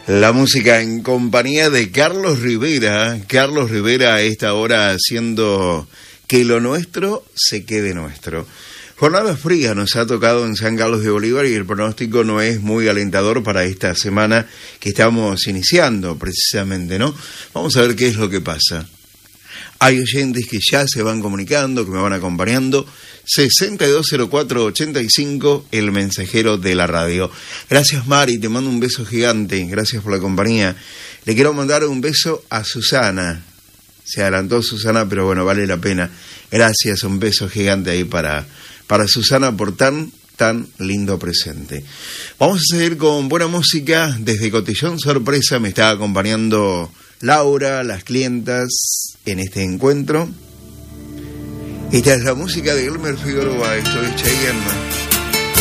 La música en compañía de Carlos Rivera. Carlos Rivera a esta hora haciendo que lo nuestro se quede nuestro. Jornada fría nos ha tocado en San Carlos de Bolívar y el pronóstico no es muy alentador para esta semana que estamos iniciando precisamente, ¿no? Vamos a ver qué es lo que pasa. Hay oyentes que ya se van comunicando, que me van acompañando. 620485, el mensajero de la radio. Gracias, Mari, te mando un beso gigante. Gracias por la compañía. Le quiero mandar un beso a Susana. Se adelantó Susana, pero bueno, vale la pena. Gracias, un beso gigante ahí para Susana por tan lindo presente. Vamos a seguir con buena música. Desde Cotillón Sorpresa me está acompañando Laura, las clientas, en este encuentro. Esta es la música de Elmer Figueroa, esto es Cheyenne.